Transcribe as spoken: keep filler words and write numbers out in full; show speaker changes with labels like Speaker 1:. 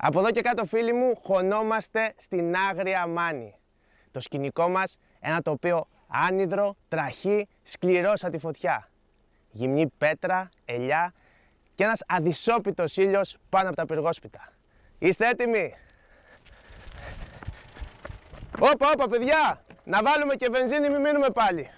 Speaker 1: Από εδώ και κάτω, φίλοι μου, χωνόμαστε στην Άγρια Μάνη. Το σκηνικό μας, ένα τοπίο άνυδρο, τραχή, σκληρό σαν τη φωτιά. Γυμνή πέτρα, ελιά και ένας αδυσόπιτος ήλιος πάνω από τα πυργόσπιτα. Είστε έτοιμοι? Όπα, όπα, παιδιά! Να βάλουμε και βενζίνη, μην μείνουμε πάλι.